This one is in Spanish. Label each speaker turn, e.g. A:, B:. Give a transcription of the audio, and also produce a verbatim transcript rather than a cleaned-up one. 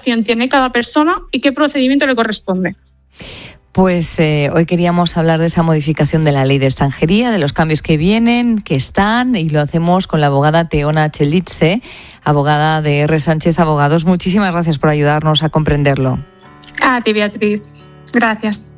A: situación tiene cada persona y qué procedimiento le corresponde.
B: Pues eh, hoy queríamos hablar de esa modificación de la ley de extranjería, de los cambios que vienen, que están, y lo hacemos con la abogada Teona Chelidze, abogada de R. Sánchez Abogados. Muchísimas gracias por ayudarnos a comprenderlo.
A: A ti, Beatriz. Gracias.